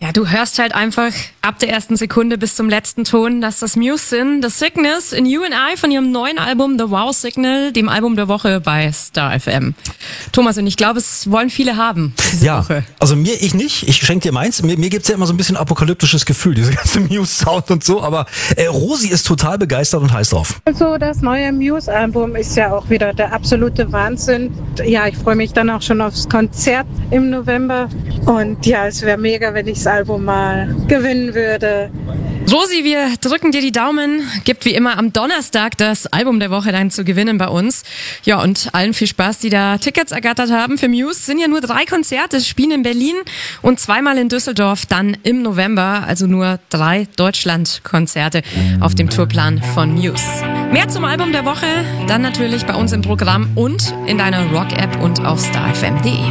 Ja, du hörst halt einfach ab der ersten Sekunde bis zum letzten Ton, dass das Muse sind. The Sickness in You and I von ihrem neuen Album The Wow Signal, dem Album der Woche bei Star FM. Thomas, und ich glaube, es wollen viele haben diese Woche. Also ich nicht. Ich schenke dir meins. Mir gibt's ja immer so ein bisschen apokalyptisches Gefühl, diese ganze Muse-Sound und so. Aber Rosi ist total begeistert und heiß drauf. Also das neue Muse-Album ist ja auch wieder der absolute Wahnsinn. Ja, ich freue mich dann auch schon aufs Konzert im November. Und ja, es wäre mega, wenn ich das Album mal gewinnen würde. Rosi, wir drücken dir die Daumen. Gibt wie immer am Donnerstag das Album der Woche dann zu gewinnen bei uns. Ja, und allen viel Spaß, die da Tickets ergattert haben. Für Muse sind ja nur 3 Konzerte, spielen in Berlin und 2-mal in Düsseldorf, dann im November. Also nur 3 Deutschland-Konzerte auf dem Tourplan von Muse. Mehr zum Album der Woche dann natürlich bei uns im Programm und in deiner Rock-App und auf starfm.de.